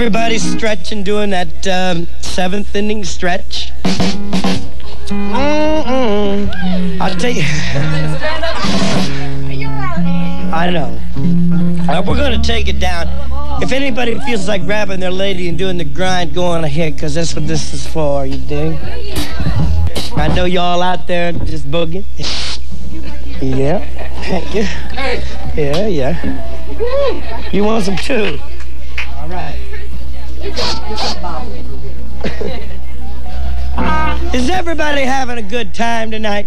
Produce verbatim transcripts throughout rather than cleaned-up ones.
Everybody stretching, doing that um, seventh inning stretch. Mm-mm. I'll tell you. I know. Uh, we're going to take it down. If anybody feels like grabbing their lady and doing the grind, go on ahead, because that's what this is for, you dig? I know y'all out there just booging. Yeah. Yeah, yeah. You want some too? All right. Is everybody having a good time tonight?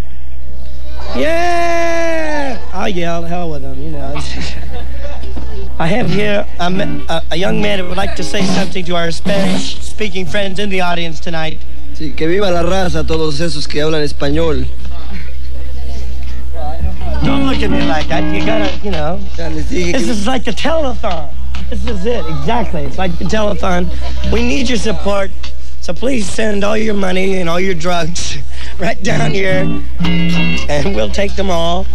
Yeah! I'll yell, the hell with them, you know. I have here a, a, a young man that would like to say something to our Spanish-speaking friends in the audience tonight. Sí, que viva la raza, todos esos que hablan español. Don't look at me like that. You gotta, you know. This is like the telethon. This is it, exactly. It's like the telethon. We need your support, so please send all your money and all your drugs right down here, and we'll take them all.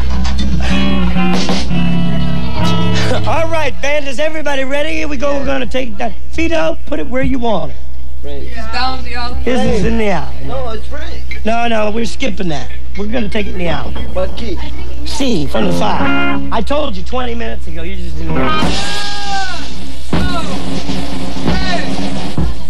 All right, band, is everybody ready? Here we go. We're going to take that. Feet out, put it where you want it. Frank. Down the aisle. This is in the alley. No, it's Frank. No, no, we're skipping that. We're going to take it in the alley. What key? C from the side. I told you twenty minutes ago. You just didn't hear.